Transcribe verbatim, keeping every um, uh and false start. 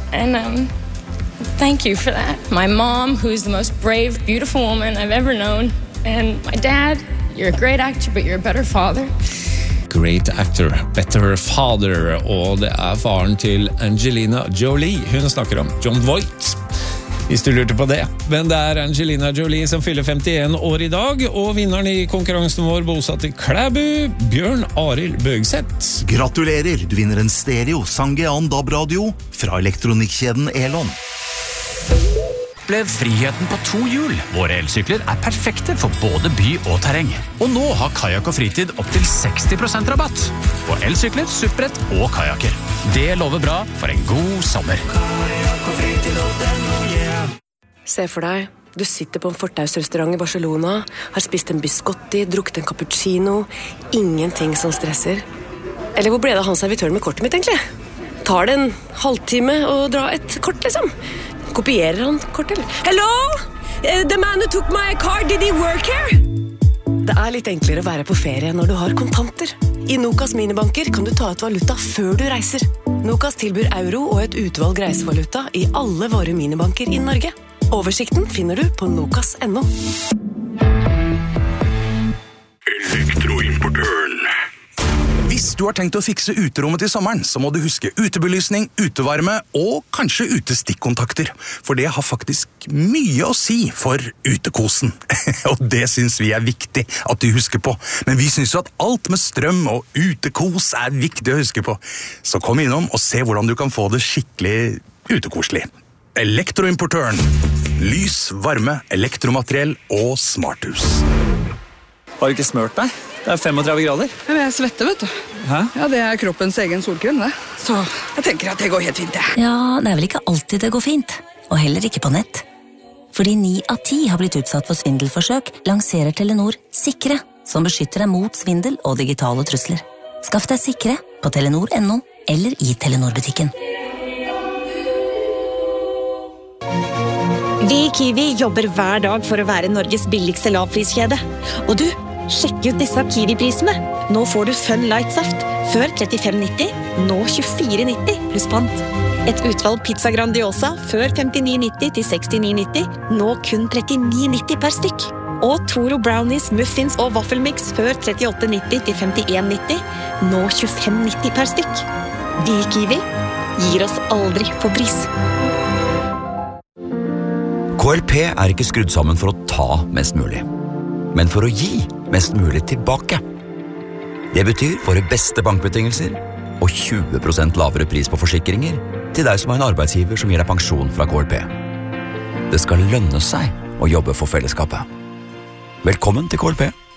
And um, thank you for that. My mom, who's the most brave, beautiful woman I've ever known. And my dad, you're a great actor, but you're a better father. Great actor, better father, og det er faren til Angelina Jolie. Hun snakker om John Voight. Hvis du lurte på det. Men det er Angelina Jolie som fyller femtien år i dag, og vinneren i konkurransen vår bosatt i Klæbu, Bjørn Arild Bøgseth. Gratulerer, du vinner en stereo Sangean D A B-radio fra elektronikkjeden Elon. Opplev friheten på to hjul. Våre elsykler er perfekte for både by og terreng. Og nå har Kajak og Fritid opp til seksti prosent rabatt på elsykler, supprett og kajaker. Det lover bra for en god sommer. Se for deg, du sitter på en fortausrestaurant i Barcelona, har spist en biscotti, drukket en cappuccino, ingenting som stresser. Eller hvor ble det av han servitøren med kortet mitt egentlig? Tar det en halvtime å dra et kort, liksom? Kopierer han kortet, eller? Hello? Uh, the man who took my car, did he work here? Det er litt enklere å være på ferie når du har kontanter. I Nokas minibanker kan du ta ut valuta før du reiser. Nokas tilbyr euro og et utvalg reisevaluta i alle våre minibanker i Norge. Oversikten finner du på nokas punktum no. Elektroimportøren. Hvis du har tenkt å fikse uterommet til sommeren, så må du huske utebelysning, utevarme og kanskje utestikkontakter. For det har faktisk mye å si for utekosen. Og det synes vi er viktig at du husker på. Men vi synes jo at alt med strøm og utekos er viktig å huske på. Så kom innom og se hvordan du kan få det skikkelig utekoselig. Elektroimportøren. Lys, varme, elektromateriell og smarthus. Har du ikke smørt deg? Det er femogtredve grader. Men jeg svetter, vet du. Hæ? Ja, det er kroppens egen solkrem, det. Så jeg tenker at det går helt fint, det. Ja, det er vel ikke alltid det går fint. Og heller ikke på nett. Fordi ni av ti har blitt utsatt for svindelforsøk, lanserer Telenor Sikre, som beskytter deg mot svindel og digitale trusler. Skaff deg Sikre på telenor punktum no eller i Telenor-butikken. Vi i Kiwi jobber hver dag for å være Norges billigste lavpriskjede. Og du, sjekk ut disse Kiwi-prisene. Nå får du Fun Light Saft, før trettifem nitti, nå tjuefire nitti pluss pant. Et utvalg pizza Grandiosa, før femtini nitti til sekstini nitti, nå kun trettini nitti per stykk. Og Toro Brownies, Muffins og Waffelmix, før trettiåtte nitti til femtien nitti, nå tjuefem nitti per stykk. Vi i Kiwi gir oss aldri på pris. K L P er ikke skrudd sammen for å ta mest mulig, men for å gi mest mulig tilbake. Det betyr våre beste bankbetingelser og tjue prosent lavere pris på forsikringer til deg som er en arbeidsgiver som gir deg pensjon fra K L P. Det skal lønne seg å jobbe for fellesskapet. Velkommen til K L P.